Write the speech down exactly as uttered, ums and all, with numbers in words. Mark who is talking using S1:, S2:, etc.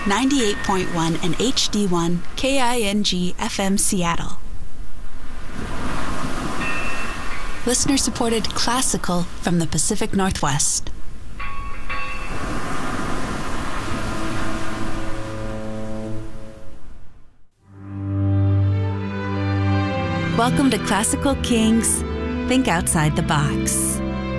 S1: ninety-eight point one and H D one K I N G F M Seattle. Listener-supported classical from the Pacific Northwest. Welcome to Classical Kings Think Outside the Box.